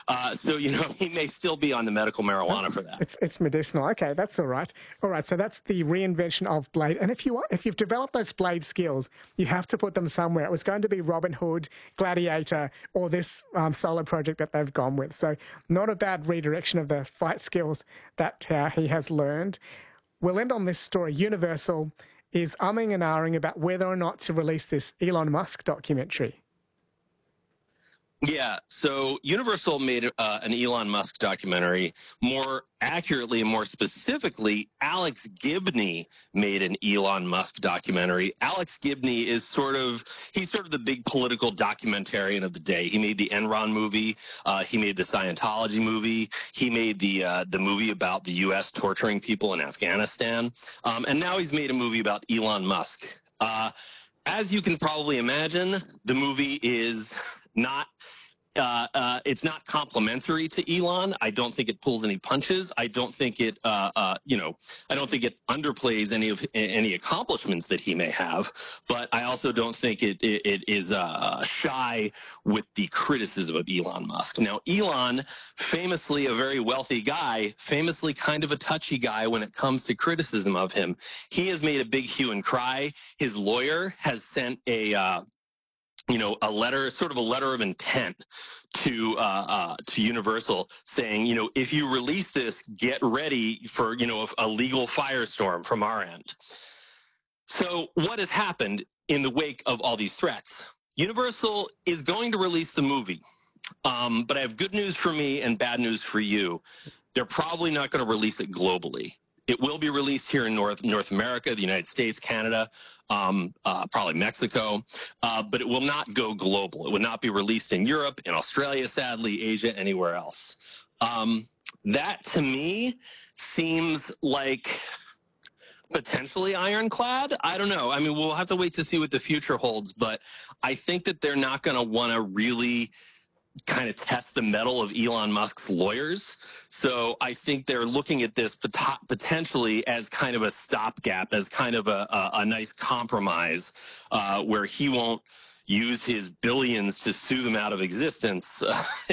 So, he may still be on the medical marijuana for that. It's medicinal. Okay, that's all right. All right, so that's the reinvention of Blade. And if you've developed those Blade skills, you have to put them somewhere. It was going to be Robin Hood, Gladiator, or this solo project that they've gone with. So not a bad redirection of the fight skills that he has learned. We'll end on this story. Universal is umming and ahhing about whether or not to release this Elon Musk documentary. Yeah, so Universal made an Elon Musk documentary. More accurately and more specifically, Alex Gibney made an Elon Musk documentary. Alex Gibney is sort of the big political documentarian of the day. He made the Enron movie. He made the Scientology movie. He made the movie about the U.S. torturing people in Afghanistan. And now he's made a movie about Elon Musk. As you can probably imagine, the movie is not it's not complimentary to Elon. I don't think it pulls any punches. I don't think it I don't think it underplays any accomplishments that he may have. But I also don't think it is shy with the criticism of Elon Musk. Now, Elon, famously a very wealthy guy, famously kind of a touchy guy when it comes to criticism of him. He has made a big hue and cry. His lawyer has sent a letter, sort of a letter of intent to Universal saying, if you release this, get ready for, a legal firestorm from our end. So what has happened in the wake of all these threats? Universal is going to release the movie. But I have good news for me and bad news for you. They're probably not going to release it globally. It will be released here in North America, the United States, Canada, probably Mexico, but it will not go global. It would not be released in Europe, in Australia, sadly, Asia, anywhere else. That, to me, seems like potentially ironclad. I don't know. I mean, we'll have to wait to see what the future holds, but I think that they're not going to want to really kind of test the mettle of Elon Musk's lawyers. So I think they're looking at this potentially as kind of a stopgap, as kind of a nice compromise where he won't use his billions to sue them out of existence,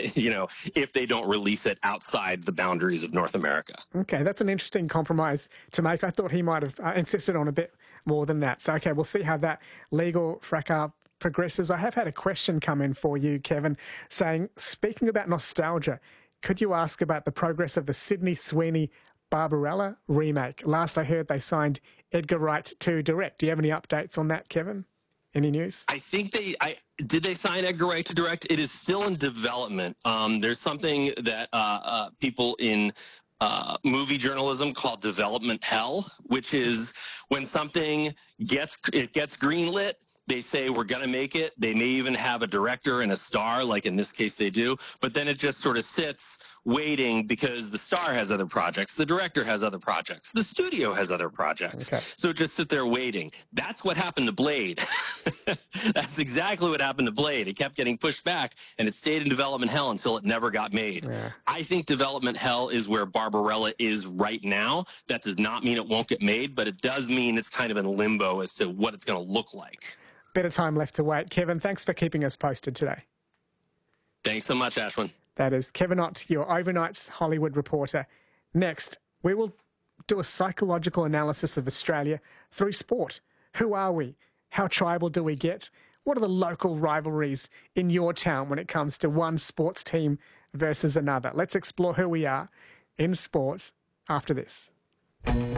if they don't release it outside the boundaries of North America. Okay, that's an interesting compromise to make. I thought he might have insisted on a bit more than that. So, okay, we'll see how that legal fracas progresses. I have had a question come in for you, Kevin, saying, speaking about nostalgia, could you ask about the progress of the Sydney Sweeney Barbarella remake? Last I heard they signed Edgar Wright to direct. Do you have any updates on that, Kevin? Any news? I think did they sign Edgar Wright to direct? It is still in development. There's something that people in movie journalism called development hell, which is when something gets greenlit, they say we're going to make it. They may even have a director and a star, like in this case they do, but then it just sort of sits waiting because the star has other projects, the director has other projects, the studio has other projects. Okay. So just sit there waiting. That's what happened to Blade. That's exactly what happened to Blade. It kept getting pushed back and it stayed in development hell until it never got made. Yeah. I think development hell is where Barbarella is right now. That does not mean it won't get made, but it does mean it's kind of in limbo as to what it's going to look like. Bit of time left to wait. Kevin, thanks for keeping us posted today. Thanks so much, Ashwin. That is Kevin Ott, your overnight's Hollywood reporter. Next, we will do a psychological analysis of Australia through sport. Who are we? How tribal do we get? What are the local rivalries in your town when it comes to one sports team versus another? Let's explore who we are in sports after this.